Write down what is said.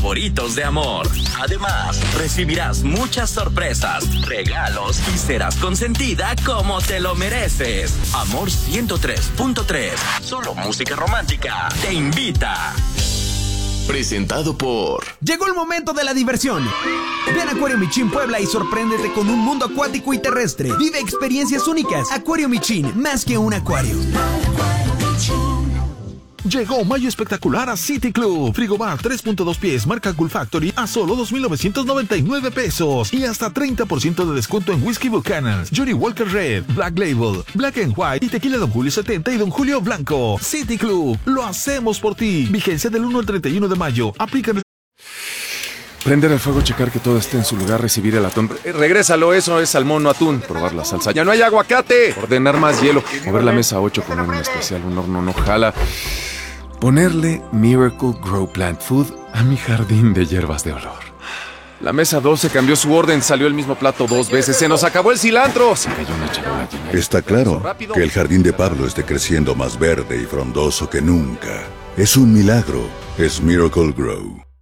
favoritos de Amor. Además, recibirás muchas sorpresas, regalos y serás consentida como te lo mereces. Amor 103.3, solo música romántica, te invita. Presentado por... Llegó el momento de la diversión. Ven a Acuario Michin Puebla y sorpréndete con un mundo acuático y terrestre. Vive experiencias únicas. Acuario Michin, más que un acuario. Llegó mayo espectacular a City Club. Frigobar 3.2 pies marca Cool Factory a solo 2,999 pesos. Y hasta 30% de descuento en Whisky Buchanan's, Johnny Walker Red, Black Label, Black and White y Tequila Don Julio 70 y Don Julio Blanco. City Club, lo hacemos por ti. Vigencia del 1 al 31 de mayo. Aplican. Prender el fuego, checar que todo esté en su lugar, recibir el atún. Regrésalo, eso es salmón, no atún. Probar la salsa. ¡Ya no hay aguacate! Ordenar más hielo. Mover la mesa 8, poner un especial, un horno no jala. Ponerle Miracle Grow Plant Food a mi jardín de hierbas de olor. La mesa 12 cambió su orden, salió el mismo plato 2 veces. ¡Se nos acabó el cilantro! Se cayó una charola llena. Está claro que el jardín de Pablo esté creciendo más verde y frondoso que nunca. Es un milagro. Es Miracle Grow.